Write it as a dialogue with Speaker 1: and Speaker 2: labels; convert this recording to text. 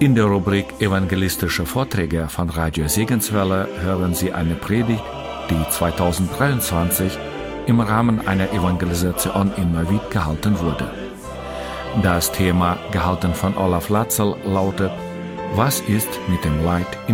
Speaker 1: In der Rubrik Evangelistische Vorträge von Radio Segenswelle hören Sie eine Predigt, die 2023 im Rahmen einer Evangelisation in Neuwied gehalten wurde. Das Thema, gehalten von Olaf Latzel, lautet: Was ist mit dem Leid